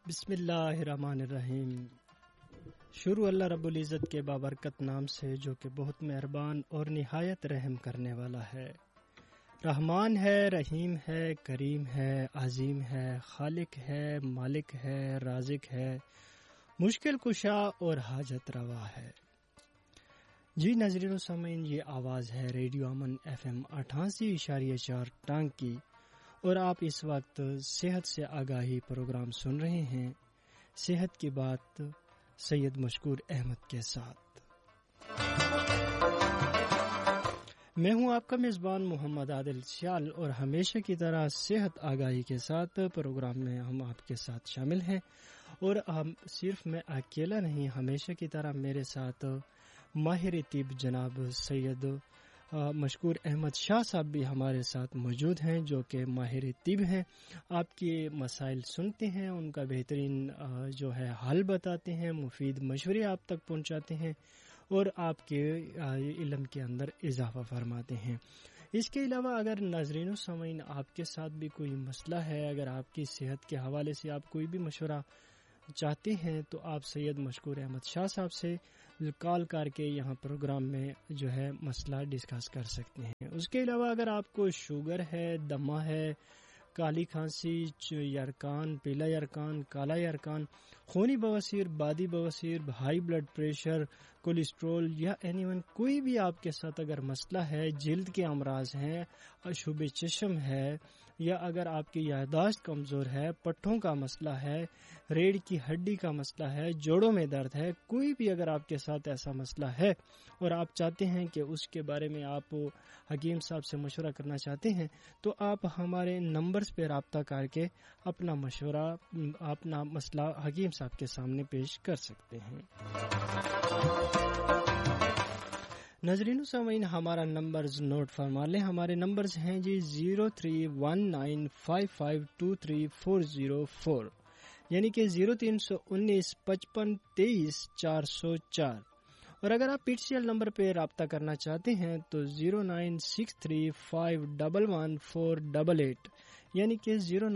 بسم اللہ الرحمن الرحیم. شروع اللہ رب العزت کے بابرکت نام سے جو کہ بہت مہربان اور نہایت رحم کرنے والا ہے. رحمان ہے، رحیم ہے، کریم ہے، عظیم ہے، خالق ہے، مالک ہے، رازق ہے، مشکل کشا اور حاجت روا ہے. جی ناظرین و سامعین، یہ آواز ہے ریڈیو امن FM 88.4 ٹانگ کی، اور آپ اس وقت صحت سے آگاہی پروگرام سن رہے ہیں. صحت کی بات سید مشکور احمد کے ساتھ. میں ہوں آپ کا میزبان محمد عادل سیال، اور ہمیشہ کی طرح صحت آگاہی کے ساتھ پروگرام میں ہم آپ کے ساتھ شامل ہیں. اور صرف میں اکیلا نہیں، ہمیشہ کی طرح میرے ساتھ ماہر طب جناب سید مشکور احمد شاہ صاحب بھی ہمارے ساتھ موجود ہیں، جو کہ ماہر طب ہیں. آپ کے مسائل سنتے ہیں، ان کا بہترین جو ہے حل بتاتے ہیں، مفید مشورے آپ تک پہنچاتے ہیں اور آپ کے علم کے اندر اضافہ فرماتے ہیں. اس کے علاوہ اگر ناظرین و سامعین آپ کے ساتھ بھی کوئی مسئلہ ہے، اگر آپ کی صحت کے حوالے سے آپ کوئی بھی مشورہ چاہتے ہیں، تو آپ سید مشکور احمد شاہ صاحب سے کال کر کے یہاں پروگرام میں جو ہے مسئلہ ڈسکس کر سکتے ہیں. اس کے علاوہ اگر آپ کو شوگر ہے، دمہ ہے، کالی کھانسی، یرکان، پیلا یرکان، کالا یرکان، خونی بواسیر، بادی بواسیر، ہائی بلڈ پریشر، کولیسٹرول یا اینیون کوئی بھی آپ کے ساتھ اگر مسئلہ ہے، جلد کے امراض ہیں، شوب چشم ہے، یا اگر آپ کی یادداشت کمزور ہے، پٹھوں کا مسئلہ ہے، ریڑھ کی ہڈی کا مسئلہ ہے، جوڑوں میں درد ہے، کوئی بھی اگر آپ کے ساتھ ایسا مسئلہ ہے اور آپ چاہتے ہیں کہ اس کے بارے میں آپ حکیم صاحب سے مشورہ کرنا چاہتے ہیں، تو آپ ہمارے نمبرز پہ رابطہ کر کے اپنا مشورہ، اپنا مسئلہ حکیم صاحب کے سامنے پیش کر سکتے ہیں. ناظرین و سامعین، ہمارا نمبرز نوٹ فرما لیں. ہمارے نمبرز ہیں جی 0319552340 یعنی کہ 03195523 اور اگر آپ PTCL نمبر پہ رابطہ کرنا چاہتے ہیں تو 09635111488 یعنی کہ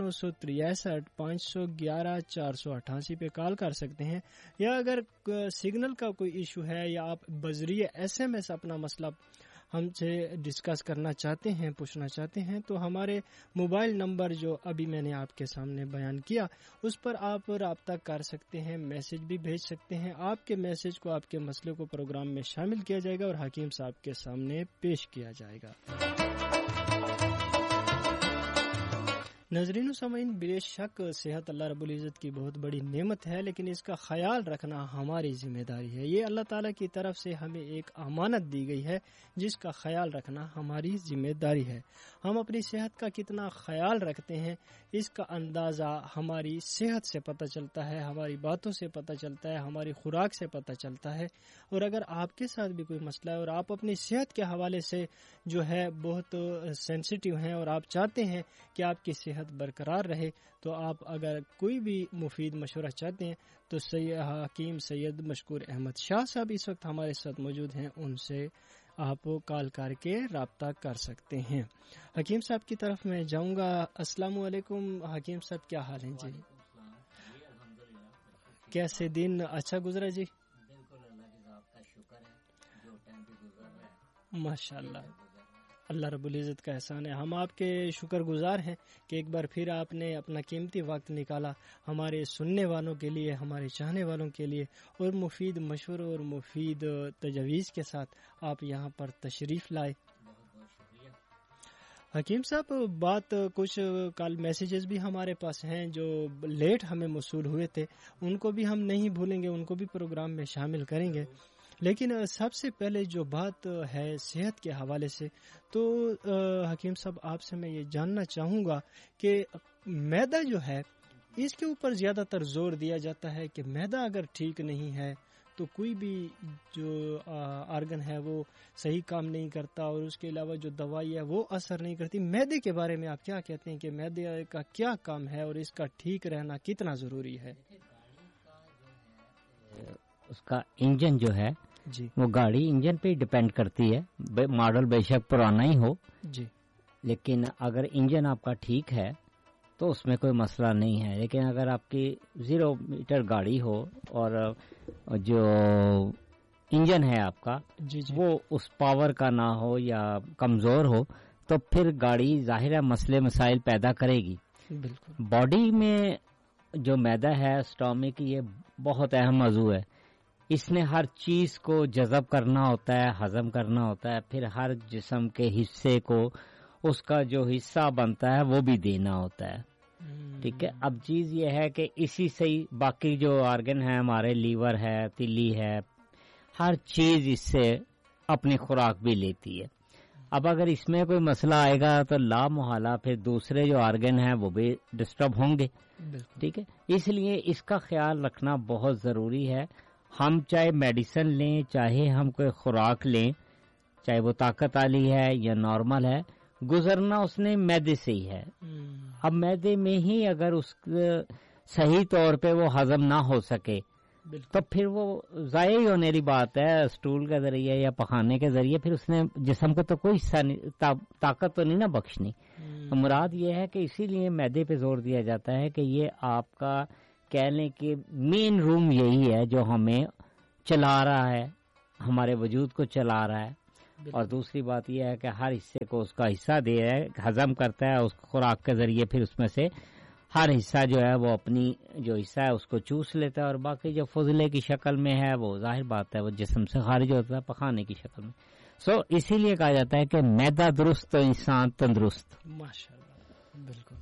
0963 پہ کال کر سکتے ہیں. یا اگر سگنل کا کوئی ایشو ہے یا آپ بذریعہ SMS اپنا مسئلہ ہم سے ڈسکس کرنا چاہتے ہیں، پوچھنا چاہتے ہیں، تو ہمارے موبائل نمبر جو ابھی میں نے آپ کے سامنے بیان کیا اس پر آپ رابطہ کر سکتے ہیں، میسج بھی بھیج سکتے ہیں. آپ کے میسج کو، آپ کے مسئلے کو پروگرام میں شامل کیا جائے گا اور حکیم صاحب کے سامنے پیش کیا جائے گا. ناظرین و سامعین، بے شک صحت اللہ رب العزت کی بہت بڑی نعمت ہے، لیکن اس کا خیال رکھنا ہماری ذمہ داری ہے. یہ اللہ تعالیٰ کی طرف سے ہمیں ایک امانت دی گئی ہے جس کا خیال رکھنا ہماری ذمہ داری ہے. ہم اپنی صحت کا کتنا خیال رکھتے ہیں اس کا اندازہ ہماری صحت سے پتہ چلتا ہے، ہماری باتوں سے پتہ چلتا ہے، ہماری خوراک سے پتہ چلتا ہے. اور اگر آپ کے ساتھ بھی کوئی مسئلہ ہے اور آپ اپنی صحت کے حوالے سے جو ہے بہت سینسیٹیو ہیں اور آپ چاہتے ہیں کہ آپ کی صحت برقرار رہے، تو آپ اگر کوئی بھی مفید مشورہ چاہتے ہیں تو حکیم سید مشکور احمد شاہ صاحب اس وقت ہمارے ساتھ موجود ہیں، ان سے آپ کال کر کے رابطہ کر سکتے ہیں. حکیم صاحب کی طرف میں جاؤں گا. السلام علیکم حکیم صاحب، کیا حال ہیں جی؟ کیسے دن اچھا گزرا جی؟ بالکل، اللہ کی ذات کا شکر ہے، جو ٹائم بھی گزر رہا ہے ماشاء اللہ، اللہ رب العزت کا احسان ہے. ہم آپ کے شکر گزار ہیں کہ ایک بار پھر آپ نے اپنا قیمتی وقت نکالا ہمارے سننے والوں کے لیے، ہمارے چاہنے والوں کے لیے، اور مفید مشوروں اور مفید تجاویز کے ساتھ آپ یہاں پر تشریف لائے. بہت بہت شکریہ. حکیم صاحب، بات کچھ کل میسیجز بھی ہمارے پاس ہیں جو لیٹ ہمیں موصول ہوئے تھے، ان کو بھی ہم نہیں بھولیں گے، ان کو بھی پروگرام میں شامل کریں گے. لیکن سب سے پہلے جو بات ہے صحت کے حوالے سے، تو حکیم صاحب آپ سے میں یہ جاننا چاہوں گا کہ معدہ جو ہے اس کے اوپر زیادہ تر زور دیا جاتا ہے کہ معدہ اگر ٹھیک نہیں ہے تو کوئی بھی جو آرگن ہے وہ صحیح کام نہیں کرتا، اور اس کے علاوہ جو دوائی ہے وہ اثر نہیں کرتی. معدے کے بارے میں آپ کیا کہتے ہیں کہ معدے کا کیا کام ہے اور اس کا ٹھیک رہنا کتنا ضروری ہے؟ اس کا انجن جو ہے جی، وہ گاڑی انجن پہ ڈیپینڈ کرتی ہے. ماڈل بے شک پرانا ہی ہو جی، لیکن اگر انجن آپ کا ٹھیک ہے تو تو اس میں کوئی مسئلہ نہیں ہے. لیکن اگر آپ کی 0 میٹر گاڑی ہو اور جو انجن ہے آپ کا جی جی وہ اس پاور کا نہ ہو یا کمزور ہو تو پھر گاڑی ظاہر ہے مسائل پیدا کرے گی. بالکل. باڈی میں جو معدہ ہے اسٹامک یہ بہت اہم عضو ہے. اس نے ہر چیز کو جذب کرنا ہوتا ہے, ہضم کرنا ہوتا ہے, پھر ہر جسم کے حصے کو اس کا جو حصہ بنتا ہے وہ بھی دینا ہوتا ہے. ٹھیک ہے. اب چیز یہ ہے کہ اسی سے ہی باقی جو آرگن ہیں ہمارے, لیور ہے, تلی ہے, ہر چیز اس سے اپنی خوراک بھی لیتی ہے. اب اگر اس میں کوئی مسئلہ آئے گا تو لا محالہ پھر دوسرے جو آرگن ہیں وہ بھی ڈسٹرب ہوں گے. ٹھیک ہے. اس لیے اس کا خیال رکھنا بہت ضروری ہے. ہم چاہے میڈیسن لیں, چاہے ہم کوئی خوراک لیں, چاہے وہ طاقت والی ہے یا نارمل ہے, گزرنا اس نے معدے سے ہی ہے. اب معدے میں ہی اگر اس صحیح طور پہ وہ ہضم نہ ہو سکے تو پھر وہ ضائع ہی ہونے کی بات ہے. اسٹول کے ذریعے یا پخانے کے ذریعے پھر اس نے جسم کو تو کوئی طاقت تو نہیں نہ بخشنی. مراد یہ ہے کہ اسی لیے معدے پہ زور دیا جاتا ہے کہ یہ آپ کا کہہ لیں کہ مین روم یہی ہے جو ہمیں چلا رہا ہے, ہمارے وجود کو چلا رہا ہے. اور دوسری بات یہ ہے کہ ہر حصے کو اس کا حصہ دے رہا ہے, ہضم کرتا ہے اس خوراک کے ذریعے, پھر اس میں سے ہر حصہ جو ہے وہ اپنی جو حصہ ہے اس کو چوس لیتا ہے, اور باقی جو فضلے کی شکل میں ہے وہ ظاہر بات ہے وہ جسم سے خارج ہوتا ہے پخانے کی شکل میں. اسی لیے کہا جاتا ہے کہ معدہ درست تو انسان تندرست. ماشاءاللہ. بالکل.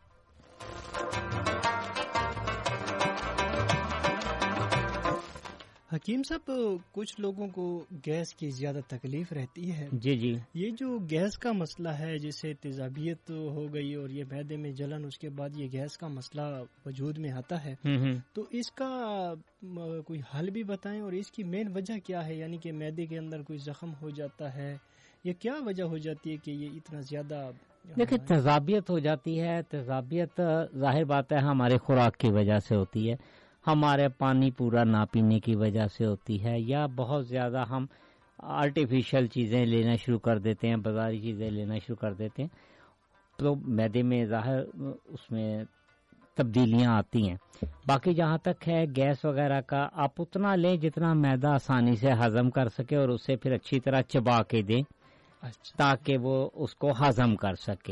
حکیم صاحب, کچھ لوگوں کو گیس کی زیادہ تکلیف رہتی ہے. جی جی. یہ جو گیس کا مسئلہ ہے, جیسے تیزابیت ہو گئی اور یہ معدے میں جلن, اس کے بعد یہ گیس کا مسئلہ وجود میں آتا ہے, تو اس کا کوئی حل بھی بتائیں, اور اس کی مین وجہ کیا ہے؟ یعنی کہ معدے کے اندر کوئی زخم ہو جاتا ہے, یہ کیا وجہ ہو جاتی ہے کہ یہ اتنا زیادہ؟ دیکھیں, تیزابیت ہو جاتی ہے. تیزابیت ظاہر بات ہے ہمارے خوراک کی وجہ سے ہوتی ہے, ہمارے پانی پورا نہ پینے کی وجہ سے ہوتی ہے, یا بہت زیادہ ہم آرٹیفیشل چیزیں لینا شروع کر دیتے ہیں, بازاری چیزیں لینا شروع کر دیتے ہیں, تو معدے میں ظاہر اس میں تبدیلیاں آتی ہیں. باقی جہاں تک ہے گیس وغیرہ کا, آپ اتنا لیں جتنا معدہ آسانی سے ہضم کر سکے, اور اسے پھر اچھی طرح چبا کے دیں تاکہ وہ اس کو ہضم کر سکے.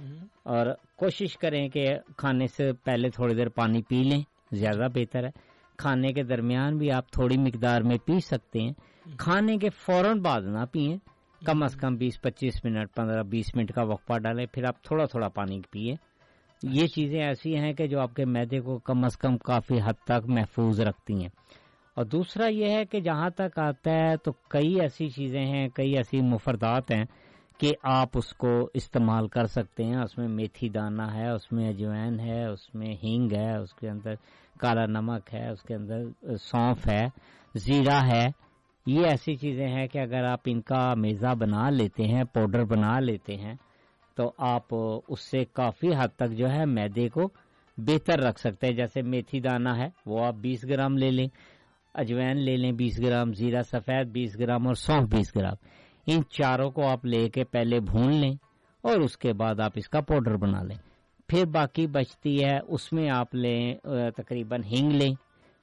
اور کوشش کریں کہ کھانے سے پہلے تھوڑی دیر پانی پی لیں, زیادہ بہتر ہے. کھانے کے درمیان بھی آپ تھوڑی مقدار میں پی سکتے ہیں, کھانے کے فوراً بعد نہ پئیں, کم از کم 20-25 منٹ 15-20 منٹ کا وقفہ ڈالیں, پھر آپ تھوڑا تھوڑا پانی پیئیں. یہ چیزیں ایسی ہیں کہ جو آپ کے معدے کو کم از کم کافی حد تک محفوظ رکھتی ہیں. اور دوسرا یہ ہے کہ جہاں تک آتا ہے تو کئی ایسی چیزیں ہیں, کئی ایسی مفردات ہیں کہ آپ اس کو استعمال کر سکتے ہیں. اس میں میتھی دانہ ہے, اس میں اجوائن ہے, اس میں ہینگ ہے, اس کے اندر کالا نمک ہے, اس کے اندر سونف ہے, زیرہ ہے. یہ ایسی چیزیں ہیں کہ اگر آپ ان کا میزہ بنا لیتے ہیں, پاؤڈر بنا لیتے ہیں, تو آپ اس سے کافی حد تک جو ہے معدے کو بہتر رکھ سکتے ہیں. جیسے میتھی دانہ ہے وہ آپ 20 گرام لے لیں, اجوائن لے لیں 20 گرام, زیرہ سفید 20 گرام اور سونف 20 گرام. ان چاروں کو آپ لے کے پہلے بھون لیں اور اس کے بعد آپ اس کا پاؤڈر بنا لیں. پھر باقی بچتی ہے اس میں آپ لیں تقریباً ہینگ لیں,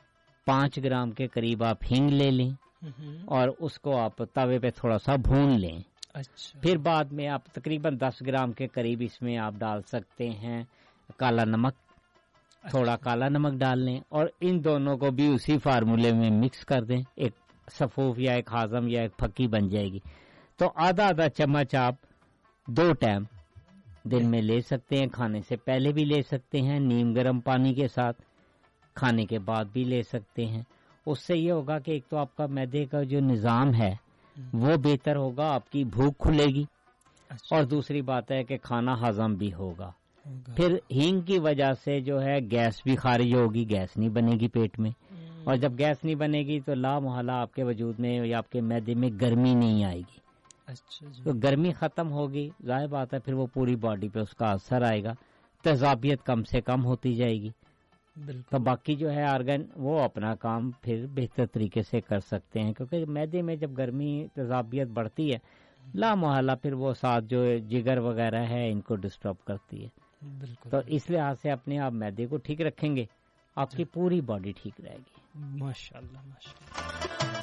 5 گرام کے قریب آپ ہینگ لے لیں اور اس کو آپ توے پہ تھوڑا سا بھون لیں. پھر بعد میں آپ تقریباً 10 گرام کے قریب اس میں آپ ڈال سکتے ہیں کالا نمک, تھوڑا کالا نمک ڈال لیں, اور ان دونوں کو بھی اسی فارمولے میں مکس کر دیں. ایک سفوف یا ایک ہاضم یا ایک پھکی بن جائے گی. تو آدھا چمچ آپ 2 ٹائم دن میں لے سکتے ہیں. کھانے سے پہلے بھی لے سکتے ہیں نیم گرم پانی کے ساتھ, کھانے کے بعد بھی لے سکتے ہیں. اس سے یہ ہوگا کہ ایک تو آپ کا معدے کا جو نظام ہے وہ بہتر ہوگا, آپ کی بھوک کھلے گی, اور دوسری بات ہے کہ کھانا ہضم بھی ہوگا. پھر ہینگ کی وجہ سے جو ہے گیس بھی خارج ہوگی, گیس نہیں بنے گی پیٹ میں, اور جب گیس نہیں بنے گی تو لا محالہ آپ کے وجود میں یا آپ کے معدے میں گرمی نہیں آئے گی. تو گرمی ختم ہوگی, ظاہر بات ہے پھر وہ پوری باڈی پہ اس کا اثر آئے گا, تیزابیت کم سے کم ہوتی جائے گی. تو باقی جو ہے آرگن وہ اپنا کام پھر بہتر طریقے سے کر سکتے ہیں, کیونکہ معدے میں جب گرمی تیزابیت بڑھتی ہے لا محالہ پھر وہ ساتھ جو جگر وغیرہ ہے ان کو ڈسٹرب کرتی ہے. بالکل. تو اس لحاظ سے اپنے آپ میدے کو ٹھیک رکھیں گے آپ کی پوری باڈی ٹھیک رہے گی. ماشاءاللہ ماشاءاللہ.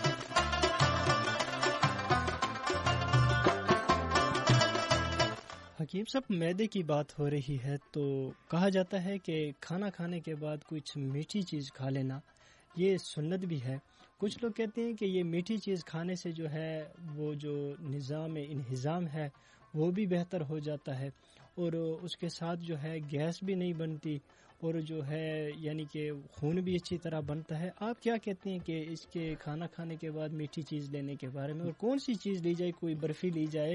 حکیم صاحب میدے کی بات ہو رہی ہے تو کہا جاتا ہے کہ کھانا کھانے کے بعد کچھ میٹھی چیز کھا لینا یہ سنت بھی ہے. کچھ لوگ کہتے ہیں کہ یہ میٹھی چیز کھانے سے جو ہے وہ جو نظام انہضام ہے وہ بھی بہتر ہو جاتا ہے اور اس کے ساتھ جو ہے گیس بھی نہیں بنتی اور جو ہے یعنی کہ خون بھی اچھی طرح بنتا ہے. آپ کیا کہتے ہیں کہ اس کے کھانا کھانے کے بعد میٹھی چیز لینے کے بارے میں, اور کون سی چیز لی جائے؟ کوئی برفی لی جائے؟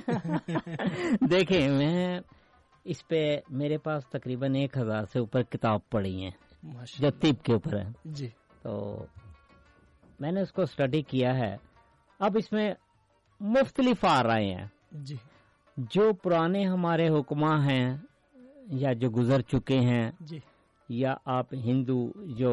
دیکھیں میں اس پہ میرے پاس تقریباً 1000 سے اوپر کتاب پڑھی ہیں جو طب کے اوپر ہے جی. تو میں نے اس کو اسٹڈی کیا ہے. اب اس میں مختلف آ رہے ہیں جی. جو پرانے ہمارے حکماں ہیں یا جو گزر چکے ہیں جی. یا آپ ہندو جو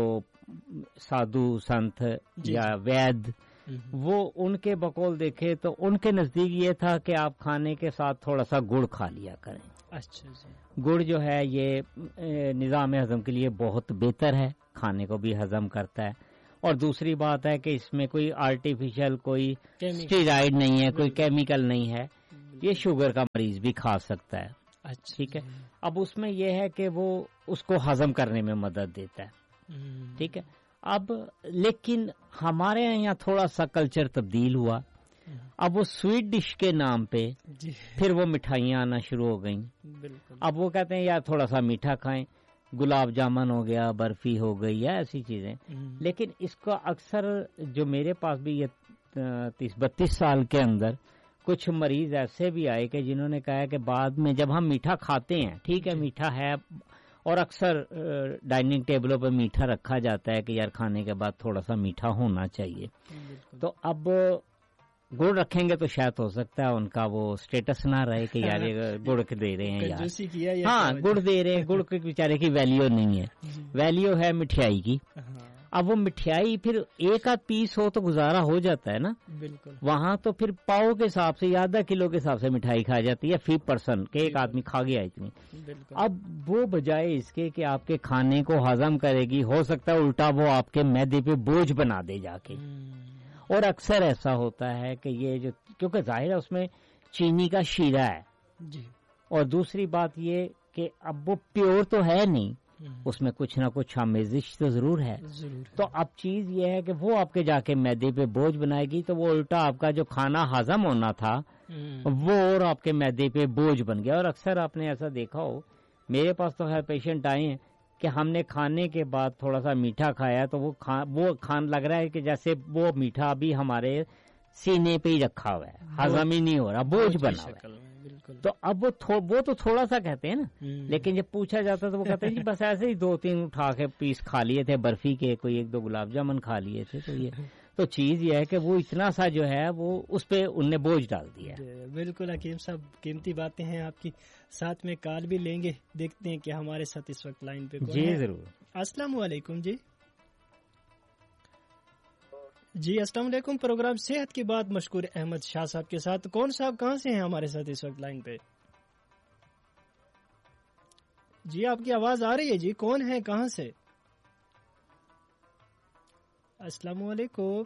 سادھو سنت جی یا وید وہ ان کے بقول دیکھے تو ان کے نزدیک یہ تھا کہ آپ کھانے کے ساتھ تھوڑا سا گڑ کھا لیا کریں. اچھا جی. گڑ جو ہے یہ نظام ہضم کے لیے بہت بہتر ہے, کھانے کو بھی ہضم کرتا ہے. اور دوسری بات ہے کہ اس میں کوئی آرٹیفیشل کوئی اسٹیرائڈ نہیں ہے, کوئی کیمیکل نہیں ہے. یہ شوگر کا مریض بھی کھا سکتا ہے. ٹھیک ہے. اب اس میں یہ ہے کہ وہ اس کو ہضم کرنے میں مدد دیتا ہے. ٹھیک ہے. اب لیکن ہمارے یہاں تھوڑا سا کلچر تبدیل ہوا. اب وہ سویٹ ڈش کے نام پہ پھر وہ مٹھائیاں آنا شروع ہو گئیں. اب وہ کہتے ہیں یار تھوڑا سا میٹھا کھائیں, گلاب جامن ہو گیا, برفی ہو گئی یا ایسی چیزیں. لیکن اس کا اکثر جو میرے پاس بھی یہ 30-32 سال کے اندر کچھ مریض ایسے بھی آئے کہ جنہوں نے کہا کہ بعد میں جب ہم میٹھا کھاتے ہیں, ٹھیک ہے میٹھا ہے اور اکثر ڈائننگ ٹیبلوں پہ میٹھا رکھا جاتا ہے کہ یار کھانے کے بعد تھوڑا سا میٹھا ہونا چاہیے. تو اب گڑ رکھیں گے تو شاید ہو سکتا ہے ان کا وہ اسٹیٹس نہ رہے کہ یار یہ گڑ دے رہے ہیں یار. ہاں گڑ دے رہے ہیں, گڑ کے بیچارے کی ویلیو نہیں ہے, ویلیو ہے مٹھائی کی. اب وہ مٹھائی پھر ایک آدھ پیس ہو تو گزارا ہو جاتا ہے نا. بالکل. وہاں تو پھر پاؤ کے حساب سے یا 0.5 کلو کے حساب سے مٹھائی کھائی جاتی ہے فی پرسن کہ ایک آدمی کھا گیا اتنی. اب وہ بجائے اس کے کہ آپ کے کھانے کو ہضم کرے گی, ہو سکتا ہے الٹا وہ آپ کے معدے پہ بوجھ بنا دے جا کے. اور اکثر ایسا ہوتا ہے کہ یہ جو کیونکہ ظاہر ہے اس میں چینی کا شیرہ ہے جی, اور دوسری بات یہ کہ اب وہ پیور تو ہے نہیں, اس میں کچھ نہ کچھ آمیزش تو ضرور ہے. تو اب چیز یہ ہے کہ وہ آپ کے جا کے معدے پہ بوجھ بنائے گی تو وہ الٹا آپ کا جو کھانا ہضم ہونا تھا وہ اور آپ کے معدے پہ بوجھ بن گیا. اور اکثر آپ نے ایسا دیکھا ہو, میرے پاس تو ہے پیشنٹ آئے ہیں کہ ہم نے کھانے کے بعد تھوڑا سا میٹھا کھایا تو وہ کھان لگ رہا ہے کہ جیسے وہ میٹھا بھی ہمارے سینے پہ ہی رکھا ہوا ہے, ہضم ہی نہیں ہو رہا, بوجھ بنا ہوا ہے. تو اب وہ تو تھوڑا سا کہتے ہیں نا, لیکن جب پوچھا جاتا تو وہ کہتے ہیں جی بس ایسے ہی 2-3 اٹھا کے پیس کھا لیے تھے برفی کے, کوئی 1-2 گلاب جامن کھا لیے تھے. تو یہ تو چیز یہ ہے کہ وہ اتنا سا جو ہے وہ اس پہ ان نے بوجھ ڈال دیا. بالکل حکیم صاحب, قیمتی باتیں ہیں آپ کی. ساتھ میں کال بھی لیں گے, دیکھتے ہیں کہ ہمارے ساتھ اس وقت لائن پہ جی ضرور. السلام علیکم. جی السلام علیکم. پروگرام صحت کی بات مشکور احمد شاہ صاحب کے ساتھ. کون صاحب کہاں سے ہیں ہمارے ساتھ اس وقت لائن پہ؟ جی آپ کی آواز آ رہی ہے. جی کون ہے, کہاں سے؟ السلام علیکم.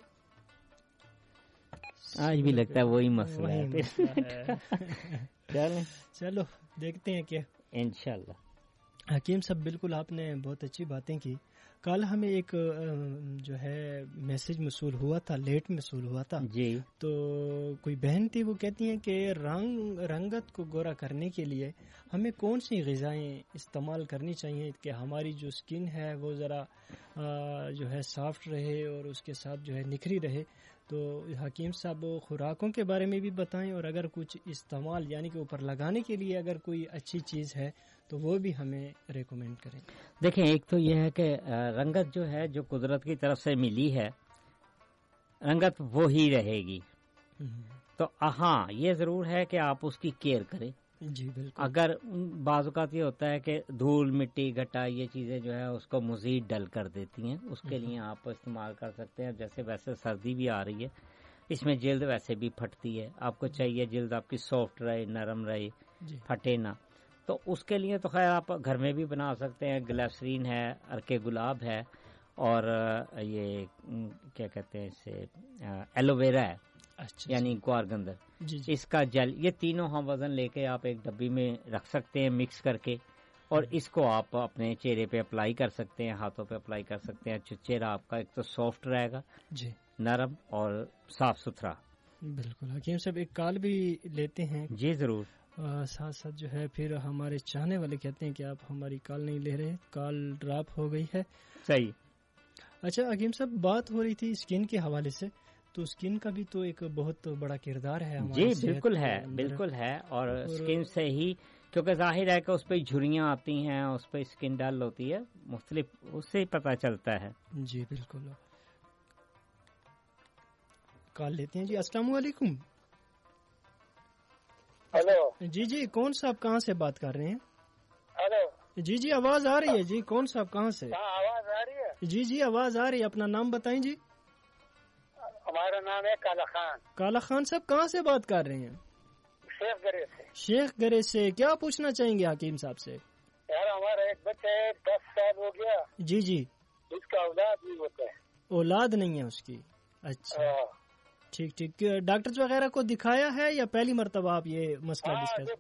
آج بھی لگتا ہے وہی مسئلہ ہے. چلو دیکھتے ہیں کہ انشاءاللہ. حکیم صاحب بالکل آپ نے بہت اچھی باتیں کی. کل ہمیں ایک جو ہے میسج موصول ہوا تھا, لیٹ موصول ہوا تھا جی. تو کوئی بہن تھی, وہ کہتی ہیں کہ رنگت کو گورا کرنے کے لیے ہمیں کون سی غذائیں استعمال کرنی چاہیے کہ ہماری جو سکن ہے وہ ذرا جو ہے سافٹ رہے اور اس کے ساتھ جو ہے نکھری رہے. تو حکیم صاحب خوراکوں کے بارے میں بھی بتائیں, اور اگر کچھ استعمال یعنی کہ اوپر لگانے کے لیے اگر کوئی اچھی چیز ہے تو وہ بھی ہمیں ریکمینڈ کریں. دیکھیں ایک تو یہ ہے کہ رنگت جو ہے جو قدرت کی طرف سے ملی ہے, رنگت وہی رہے گی. تو ہاں یہ ضرور ہے کہ آپ اس کی کیئر کریں. جی بالکل. اگر بعض اوقات یہ ہوتا ہے کہ دھول مٹی گھٹا یہ چیزیں جو ہے اس کو مزید ڈل کر دیتی ہیں, اس کے لیے آپ استعمال کر سکتے ہیں. جیسے ویسے سردی بھی آ رہی ہے, اس میں جلد ویسے بھی پھٹتی ہے, آپ کو چاہیے جلد آپ کی سافٹ رہے, نرم رہے, پھٹے نہ. تو اس کے لیے تو خیر آپ گھر میں بھی بنا سکتے ہیں. گلیسرین ہے, ارک گلاب ہے, اور یہ کیا کہتے ہیں اسے, ایلو ویرا ہے, اچھا یعنی گوار گندر, جی جی اس کا جل. یہ تینوں ہم وزن لے کے آپ ایک ڈبی میں رکھ سکتے ہیں مکس کر کے, اور اس کو آپ اپنے چہرے پہ اپلائی کر سکتے ہیں, ہاتھوں پہ اپلائی کر سکتے ہیں. چہرہ آپ کا ایک تو سافٹ رہے گا, جی نرم اور صاف ستھرا. بالکل. حکیم صاحب ایک کال بھی لیتے ہیں. جی ضرور. ساتھ ساتھ جو ہے پھر ہمارے چاہنے والے کہتے ہیں کہ آپ ہماری کال نہیں لے رہے, کال ڈراپ ہو گئی ہے. صحیح. اچھا حکیم صاحب, بات ہو رہی تھی اسکن کے حوالے سے, تو اسکن کا بھی تو ایک بہت بڑا کردار ہے جی بالکل ہے, بالکل ہے. اور اسکن سے ہی, کیونکہ ظاہر ہے کہ اس پہ جھریاں آتی ہیں, اس پہ اسکن ڈل ہوتی ہے, مختلف, اس سے ہی پتہ چلتا ہے. جی بالکل. کال لیتے ہیں جی. السلام علیکم. ہلو. جی جی, کون صاحب کہاں سے بات کر رہے ہیں؟ ہلو. جی جی آواز آ رہی ہے جی. کون صاحب کہاں سے؟ آواز آ رہی ہے؟ جی جی آواز آ رہی ہے. اپنا نام بتائیں جی. ہمارا نام ہے کالا خان. کالا خان صاحب کہاں سے بات کر رہے ہیں؟ شیخ گرے سے. شیخ گرے سے. کیا پوچھنا چاہیں گے حکیم صاحب سے؟ یار ہمارا ایک بچہ ہے 10 سال ہو گیا. جی جی. اس کا اولاد نہیں ہوتا ہے. اولاد نہیں ہے اس کی. اچھا ٹھیک ٹھیک. ڈاکٹر وغیرہ کو دکھایا ہے یا پہلی مرتبہ آپ یہ مسئلہ ڈسکس؟